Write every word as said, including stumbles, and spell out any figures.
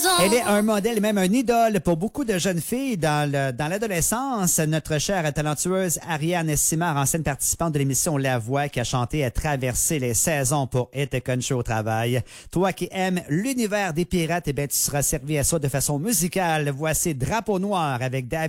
Elle est un modèle et même un idole pour beaucoup de jeunes filles dans le, dans l'adolescence. Notre chère et talentueuse Ariane Simard, ancienne participante de l'émission La Voix, qui a chanté et traversé les saisons pour Hit et Country au travail. Toi qui aimes l'univers des pirates, eh bien, tu seras servi à ça de façon musicale. Voici Drapeau Noir avec David